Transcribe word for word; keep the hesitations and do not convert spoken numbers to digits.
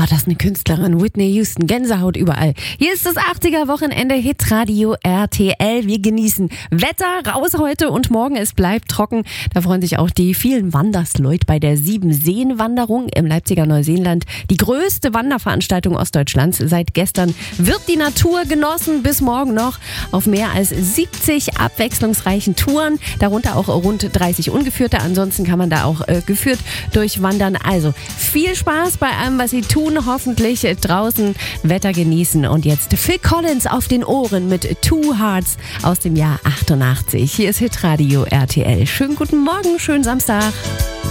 War das eine Künstlerin? Whitney Houston, Gänsehaut überall. Hier ist das achtziger-Wochenende Hitradio R T L. Wir genießen Wetter, raus heute und morgen. Es bleibt trocken. Da freuen sich auch die vielen Wandersleute bei der Sieben-Seen-Wanderung im Leipziger Neuseeland. Die größte Wanderveranstaltung Ostdeutschlands. Seit gestern wird die Natur genossen, bis morgen noch auf mehr als siebzig abwechslungsreichen Touren. Darunter auch rund dreißig ungeführte. Ansonsten kann man da auch äh, geführt durchwandern. Also viel Spaß bei allem, was Sie tun. Hoffentlich draußen Wetter genießen. Und jetzt Phil Collins auf den Ohren mit Two Hearts aus dem Jahr achtundachtzig. Hier ist Hitradio R T L. Schönen guten Morgen, schönen Samstag.